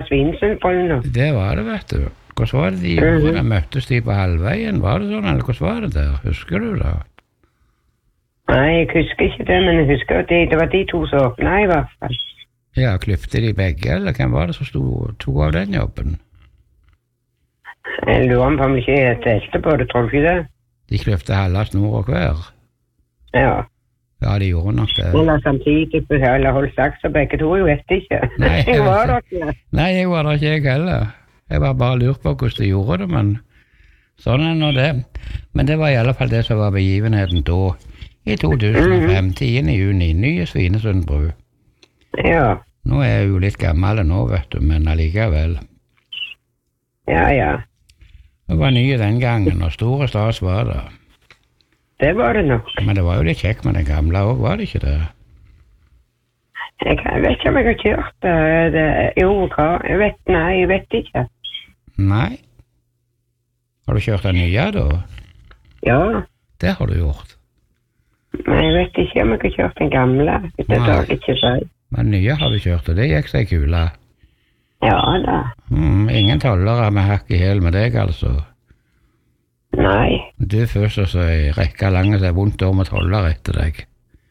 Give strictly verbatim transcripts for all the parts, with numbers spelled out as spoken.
Svinesundbrua. Det var det, vet du. Hvordan var det de gjorde? Mm-hmm. Møttes de på halvveien? Var det sånn, eller hvordan var det der? Husker du det? Nei, jeg husker ikke det, men jeg husker at det, det var de to som åpna i hvert fall. Ja, klyfte de begge, eller hvem var det som stod to av den jobben? Jeg lurer på om de ikke delte på det, tror du ikke det? De klyfte halve snor og hver? Ja. Ja, de gjorde nok det. Eller samtidig på hele holdt saks, og begge to, jeg vet ikke. Nei, jeg, jeg var der ikke. Nei, jeg var der ikke jeg heller. Jeg var bare lurt på hvordan de gjorde det, men sånn er nå det. Men det var i alle fall det som var begivenheten da, i to tusen og fem, tiende juni, nye Svinesundbru. Ja. Nå er jeg jo litt gammel nå, vet du, men allikevel. Ja, ja. Det var nye den gangen, og store stas var det. Det var det nok. Men det var jo litt kjekk med den gamle også, var det ikke det? Jeg, jeg vet ikke om jeg har kjørt det. det jo, hva? Jeg vet, nei, jeg vet ikke. Nei. Har du kjørt den nye da? Ja. Det har du gjort. Men jeg vet ikke om jeg har kjørt den gamle. Det tar jeg ikke seg. Men nye har du kjørt, og det gikk seg kula. Ja da. Mm, ingen tollere med hakk i hæl med deg, altså. Nei. Du først og så i rekka lange seg vondt om å toller etter deg.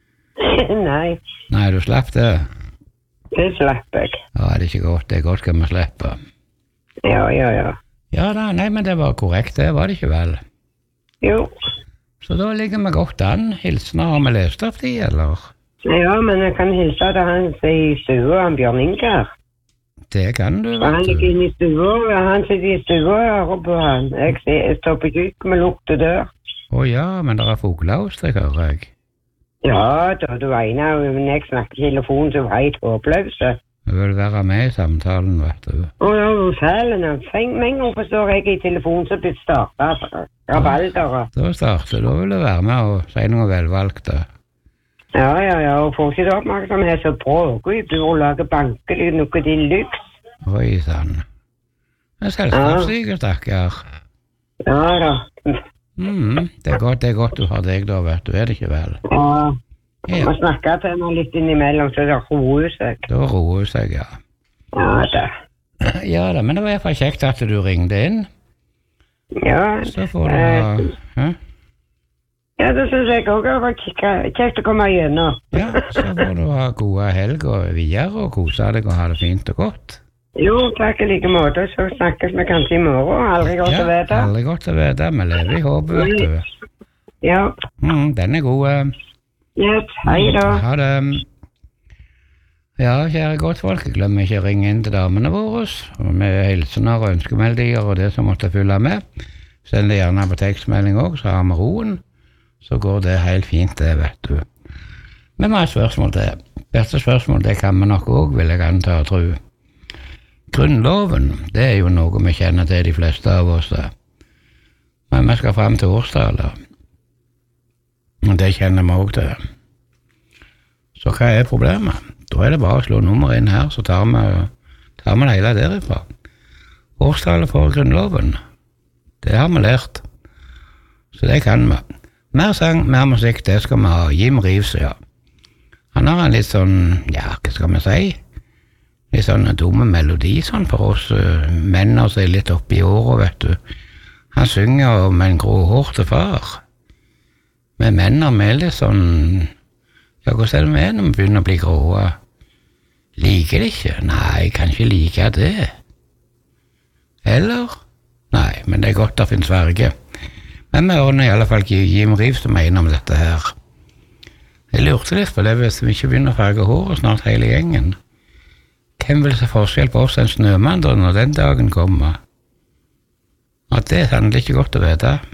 Nei. Nei, du slapp det? Det slapp jeg. Ja, det er ikke godt. Det er godt skal vi slippe. Ja, ja, ja. Ja da, nei, men det var korrekt, det var det ikke vel? Jo. Så da ligger vi godt an. Hilsene har vi lest opp de, eller? Ja, men jeg kan hilse til han som er i stua, han Bjørn Ingar. Det kan du, vet du. Han ligger inne i stua, han sitter i stua og hører på han. Jeg, jeg står på kjøkken med lukte dør. Å ja, men det er fugler hos deg, hører jeg. Ja, da, du ene, men jeg snakker i telefonen så var jeg håpløse. Du vil være med i samtalen, vet du. Å ja, hvor fælen er. Med en gang forstår jeg i telefonen så blir det startet. Rabaldere. Da starter, da vil du være med og si noe velvalgte. Ja, ja, ja, og får ikke det oppmerksomhet så bråker du og lager bankelyd noe til lyks. Oi, sann. Det er selskapssyke, stakkar. Ja da. Mm, det er godt, det er godt du har deg da, vet du, er det ikke vel? Ja, ja. Man snakker til henne litt innimellom, så det roer seg. Da roer seg, ja. Ja da. Ja da, men det var i hvert fall kjekt at du ringte inn. Ja. Så får du ha... Hæ? Ja, det synes jeg også det var kjekt å komme igjennom. Ja, så får du ha gode helg og videre og kose deg og ha det fint og godt. Jo, takk i like måte, så snakkes vi kanskje i morgen. Aldri godt ja, å vite. Ja, aldri godt å vite, vi lever i håpet, vet du. Ja. Mm, den er god. Ja, hei da. Ha det. Ja, kjære godt folk, jeg glemmer ikke å ringe inn til damene våre, med hilsener og ønskemeldinger og det som måtte følge med. Send det gjerne på tekstmelding også, så har vi roen. Så går det helt fint, det vet du. Men hva er spørsmål til? Beste spørsmål, det kan vi nok også, vil jeg anta og tro. Grunnloven, det er jo noe vi kjenner til de fleste av oss. Men vi skal frem til årstallet. Og det kjenner vi også til. Så hva er problemet? Da er det bare å slå nummer inn her, så tar vi, tar vi det hele derifra. Årstallet for grunnloven, det har vi lært. Så det kan vi. Mer sang, mer musikk, det skal vi ha. Jim Reeves, ja. Han har en litt sånn, ja, hva skal vi si? Litt sånn dumme melodi, sånn for oss uh, menn og seg litt opp i året, vet du. Han synger om en gråhårte far. Men menn er med litt sånn, ja, hvordan er det med når vi begynner å bli gråe? Liker det ikke? Nei, jeg kan ikke like det. Eller? Nei, men det er godt det finnes verge. Men vi ordner i alle fall ikke Jim Reeves som mener om dette her. Jeg lurte litt på det hvis vi ikke begynner å farge håret snart hele gjengen. Hvem vil se forskjell på oss en snømann når den dagen kommer? At det er sannelig ikke godt å vite.